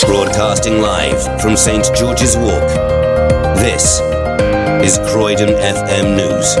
Broadcasting live from St George's Walk. This is Croydon FM News.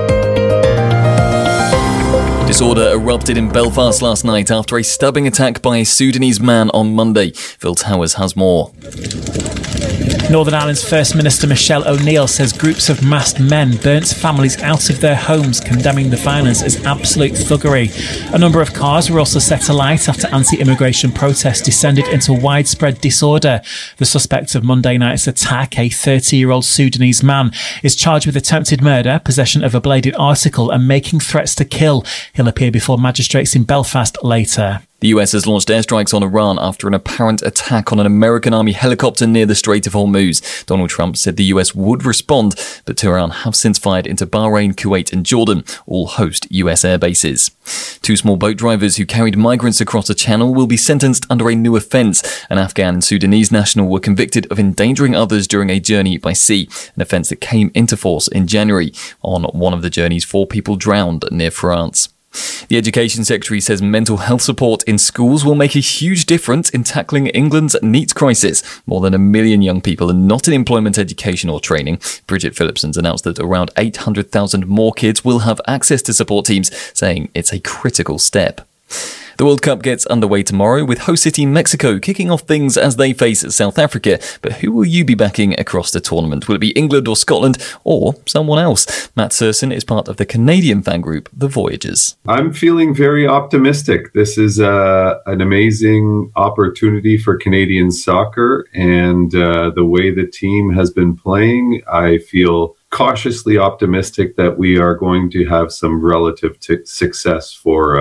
Disorder erupted in Belfast last night after a stabbing attack by a Sudanese man on Monday. Phil Towers has more. Northern Ireland's First Minister Michelle O'Neill says groups of masked men burnt families out of their homes, condemning the violence as absolute thuggery. A number of cars were also set alight after anti-immigration protests descended into widespread disorder. The suspect of Monday night's attack, a 30-year-old Sudanese man, is charged with attempted murder, possession of a bladed article and making threats to kill. He'll appear before magistrates in Belfast later. The US has launched airstrikes on Iran after an apparent attack on an American army helicopter near the Strait of Hormuz. Donald Trump said the US would respond, but Tehran have since fired into Bahrain, Kuwait and Jordan, all host US air bases. Two small boat drivers who carried migrants across the channel will be sentenced under a new offence. An Afghan and Sudanese national were convicted of endangering others during a journey by sea, an offence that came into force in January. On one of the journeys, 4 people drowned near France. The Education Secretary says mental health support in schools will make a huge difference in tackling England's NEET crisis. More than 1 million young people are not in employment, education or training. Bridget Phillipson's announced that around 800,000 more kids will have access to support teams, saying it's a critical step. The World Cup gets underway tomorrow with host city Mexico kicking off things as they face South Africa. But who will you be backing across the tournament? Will it be England or Scotland or someone else? Matt Serson is part of the Canadian fan group, The Voyagers. I'm feeling very optimistic. This is an amazing opportunity for Canadian soccer, and the way the team has been playing, I feel cautiously optimistic that we are going to have some relative success for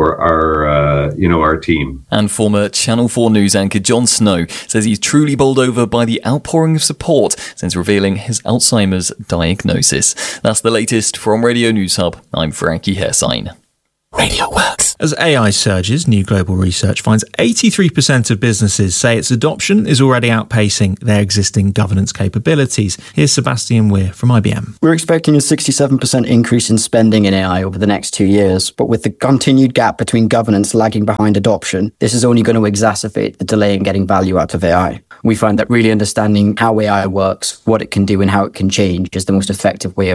our team. And former Channel 4 News anchor Jon Snow says he's truly bowled over by the outpouring of support since revealing his Alzheimer's diagnosis. That's the latest from Radio News Hub. I'm Frankie Hersign. Radio Works. As AI surges, new global research finds 83% of businesses say its adoption is already outpacing their existing governance capabilities. Here's Sebastian Weir from IBM. We're expecting a 67% increase in spending in AI over the next 2 years, but with the continued gap between governance lagging behind adoption, this is only going to exacerbate the delay in getting value out of AI. We find that really understanding how AI works, what it can do and how it can change is the most effective way